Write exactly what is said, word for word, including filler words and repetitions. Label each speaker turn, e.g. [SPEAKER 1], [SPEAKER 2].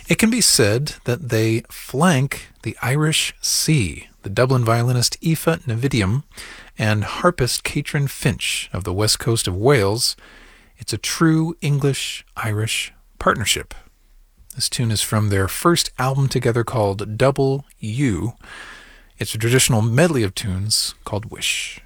[SPEAKER 1] It can be said that they flank the Irish Sea, the Dublin violinist Aoife Navidium and harpist Catrin Finch of the west coast of Wales. It's a true English-Irish partnership. This tune is from their first album together called Double U. It's a traditional medley of tunes called Wish.